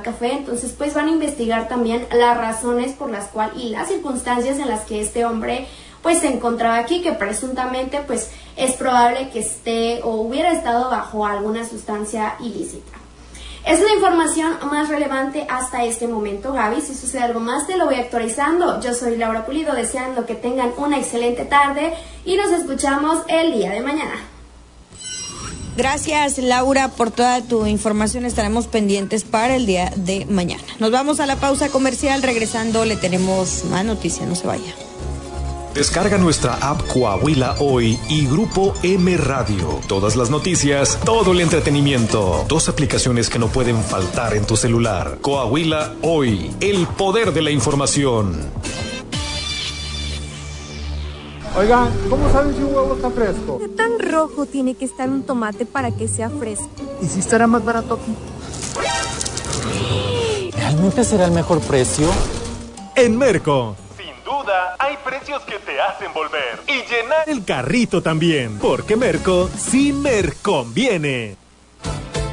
café. Entonces pues van a investigar también las razones por las cuales y las circunstancias en las que este hombre pues se encontraba aquí, que presuntamente pues es probable que esté o hubiera estado bajo alguna sustancia ilícita. Es la información más relevante hasta este momento, Gaby. Si sucede algo más, te lo voy actualizando. Yo soy Laura Pulido, deseando que tengan una excelente tarde y nos escuchamos el día de mañana. Gracias, Laura, por toda tu información. Estaremos pendientes para el día de mañana. Nos vamos a la pausa comercial. Regresando, le tenemos más noticias. No se vaya. Descarga nuestra app Coahuila Hoy y Grupo M Radio. Todas las noticias, todo el entretenimiento. 2 aplicaciones que no pueden faltar en tu celular. Coahuila Hoy, el poder de la información. Oigan, ¿cómo saben si un huevo está fresco? ¿Qué tan rojo tiene que estar un tomate para que sea fresco? ¿Y si estará más barato aquí? ¿Realmente será el mejor precio? En Merco. Hay precios que te hacen volver y llenar el carrito también, porque Merco sí me conviene.